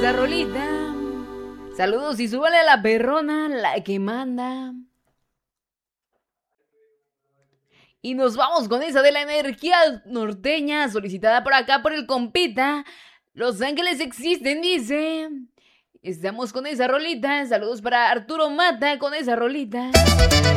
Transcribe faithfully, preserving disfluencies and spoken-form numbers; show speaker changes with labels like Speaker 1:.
Speaker 1: esa rolita. Saludos y súbale a la perrona, la que manda. Y nos vamos con esa de la energía norteña, solicitada por acá por el compita. Los ángeles existen, dice. Estamos con esa rolita. Saludos para Arturo Mata con esa rolita.